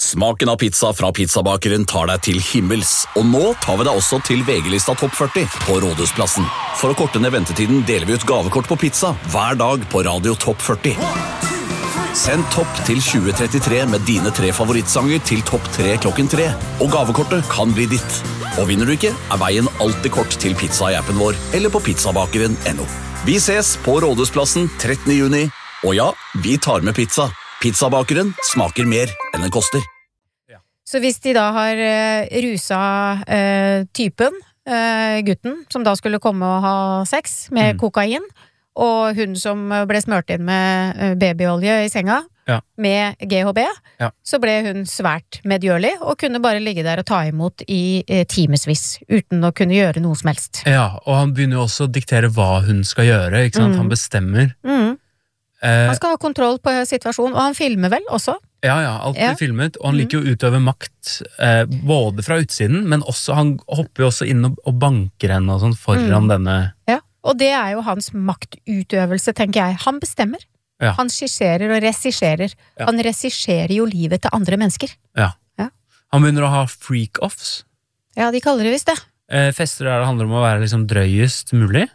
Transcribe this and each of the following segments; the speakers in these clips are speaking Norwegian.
Smaken av pizza fra pizzabakeren tar deg til himmels, og nå tar vi deg også til VG-lista Topp 40 på Rådhusplassen. For å korte ned ventetiden deler vi ut gavekort på pizza hver dag på Radio Topp 40. Send topp til 2033 med dine 3 favorittsanger til topp 3 klokken 3, og gavekortet kan bli ditt. Og vinner du ikke, veien alltid kort til pizza i appen vår, eller på pizzabakeren.no. Vi ses på Rådhusplassen 13. juni, og ja, vi tar med pizza. Pizzabakeren smaker mer enn den koster. Så hvis de da har rusa typen, gutten, som da skulle komme og ha sex med kokain, og hun som ble smørt inn med babyolje i senga, med GHB, så ble hun svært medgjørlig, og kunne bare ligge der og ta imot i timesvis, uten å kunne gjøre noe som helst. Ja, og han begynner jo også å diktere hva hun skal gjøre, ikke sant? Han bestemmer. Han skal ha kontroll på situasjonen, og han filmer vel også? Ja, alt blir filmet, og han liker jo å utøve makt, både fra utsiden, men også, han hopper jo også inn og banker henne og sånn foran denne. Ja, og det er jo hans maktutøvelse, tenker jeg. Han bestemmer. Ja. Han skisserer og regisserer. Ja. Han regisserer jo livet til andre mennesker. Ja. Han begynner å ha freak-offs. Ja, de kaller det visst det. Fester der det handler om å være liksom drøyest mulig.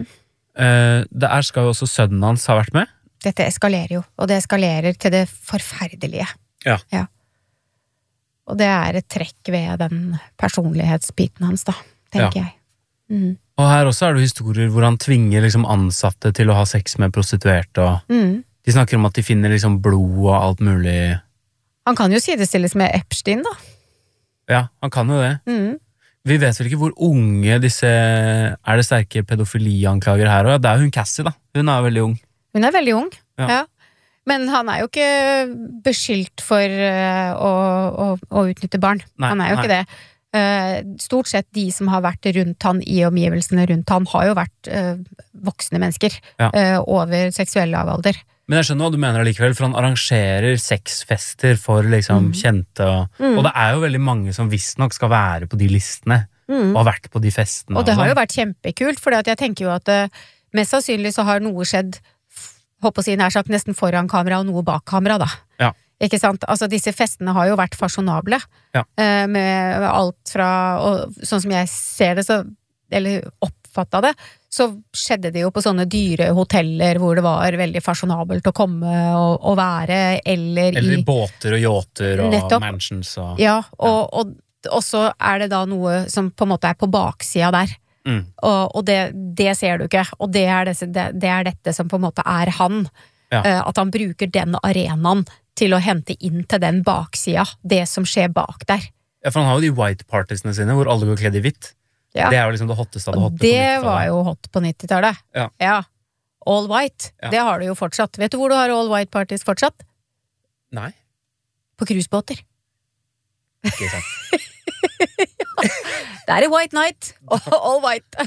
Der skal jo også sønnen hans ha vært med. Dette eskalerer jo, og det eskalerer til det forferdelige. Ja. Og det er et trekk ved den personlighetsbiten hans da, tenker jeg. Og her også er det historier hvor han tvinger liksom ansatte til å ha sex med prostituerte, og de snakker om at de finner liksom blod og alt mulig. Han kan jo sidestilles med Epstein da. Ja, han kan jo det. Vi vet vel ikke hvor unge disse er det sterke pedofilianklager her, og det er jo hun Cassie da, hun er veldig ung. Hun er veldig ung, ja. Men han er jo ikke beskyldt for å utnytte barn. Nei, han er jo ikke det. Stort sett de som har vært rundt han i omgivelsene rundt han har jo vært voksne mennesker over seksuell lavalder. Men jeg skjønner hva du mener allikevel, for han arrangerer sexfester for liksom kjente, og det er jo veldig mange som visst nok skal være på de listene, og har vært på de festene. Og det har jo vært kjempekult, for jeg tenker jo at mest sannsynlig så har noe skjedd, håper å si nær sagt nesten foran kamera og noe bak kamera da. Ja. Ikke sant? Altså disse festene har jo vært fasjonable, med alt fra, og sånn som jeg ser det, så, eller oppfattet det, så skjedde det jo på sånne dyre hoteller hvor det var veldig fasjonabelt å komme og være, eller i båter og yachter og nettopp. Mansions og... Ja, og så er det da noe som på en måte er på baksida der. Og det ser du ikke, og det er dette som på en måte er han, at han bruker den arenaen til å hente inn til den baksida, det som skjer bak der. Ja, for han har jo de white partiesene sine, hvor alle går kledd i hvitt. Det er jo liksom det hotteste av det hotte på 90-tallet. Det var jo hot på 90-tallet. Ja. All white, det har du jo fortsatt. Vet du hvor du har all white parties fortsatt? Nei. På cruisebåter. Ikke sant. Det er white night, all white.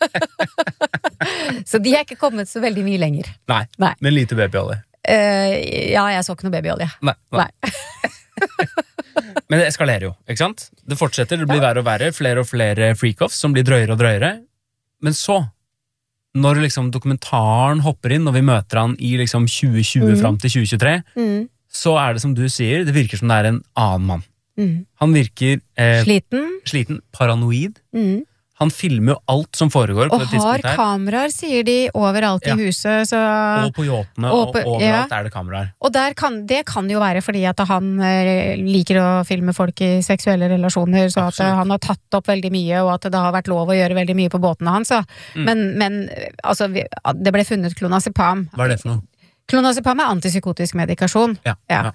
Så de er ikke kommet så veldig mye lenger. Nei. Men lite babyolje. Ja, jeg så ikke noe babyolje. Nei. Men det eskalerer jo, ikke sant? Det fortsetter, det blir verre og verre, flere og flere freak-offs som blir drøyere og drøyere. Men så, når liksom dokumentaren hopper inn, og vi møter han i liksom 2020 frem til 2023, så er det som du sier, det virker som det er en annen mann. Han virker sliten, paranoid. Han filmer jo alt som foregår på det tidspunktet her. Og har kameraer, sier de, overalt i huset. Så... Og på yachtene, og overalt er det kameraer. Og det kan jo være fordi at han liker å filme folk i seksuelle relasjoner, så at han har tatt opp veldig mye, og at det har vært lov å gjøre veldig mye på båtene hans. Men altså, det ble funnet klonazepam. Hva er det for noe? Klonazepam er antipsykotisk medikasjon. Ja.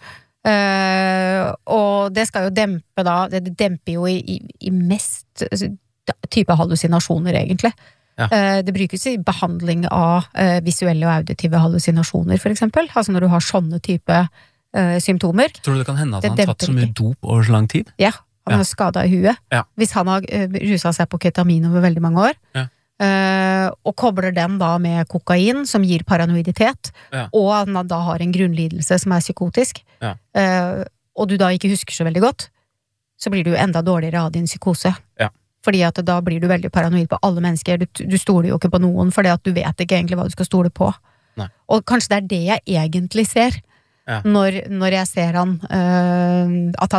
Og det skal jo dempe da, det demper jo i mest type hallusinasjoner egentlig. Det brukes i behandling av visuelle og auditive hallusinasjoner for eksempel, altså når du har sånne type symptomer. Tror du det kan hende at han har tatt så mye dop over så lang tid? Ja, han har skadet i huet. Hvis han har ruset seg på ketamin over veldig mange år, og kobler den da med kokain som gir paranoiditet, og han da har en grunnlidelse som er psykotisk, og du da ikke husker så veldig godt, så blir du jo enda dårligere av din psykose. Fordi at da blir du veldig paranoid på alle mennesker, du stoler jo ikke på noen, fordi at du vet ikke egentlig hva du skal stole på. Og kanskje det er det jeg egentlig ser, når jeg ser han, at han